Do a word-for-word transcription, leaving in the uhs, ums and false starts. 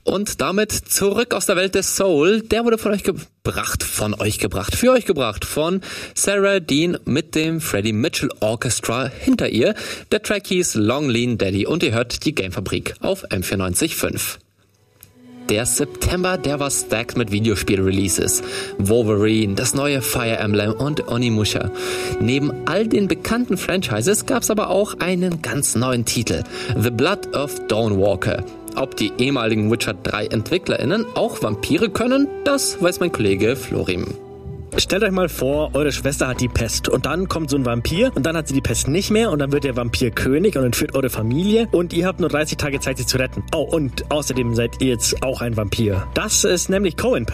Und damit zurück aus der Welt des Soul. Der wurde von euch gebracht, von euch gebracht, für euch gebracht von Sarah Dean mit dem Freddie Mitchell Orchestra hinter ihr. Der Track hieß Long Lean Daddy und ihr hört die Gamefabrik auf M vierundneunzig Komma fünf. Der September, der war stacked mit Videospiel-Releases. Wolverine, das neue Fire Emblem und Onimusha. Neben all den bekannten Franchises gab's aber auch einen ganz neuen Titel. The Blood of Dawnwalker. Ob die ehemaligen Witcher drei EntwicklerInnen auch Vampire können, das weiß mein Kollege Florim. Stellt euch mal vor, eure Schwester hat die Pest und dann kommt so ein Vampir und dann hat sie die Pest nicht mehr und dann wird der Vampir König und entführt eure Familie und ihr habt nur dreißig Tage Zeit, sie zu retten. Oh, und außerdem seid ihr jetzt auch ein Vampir. Das ist nämlich Coen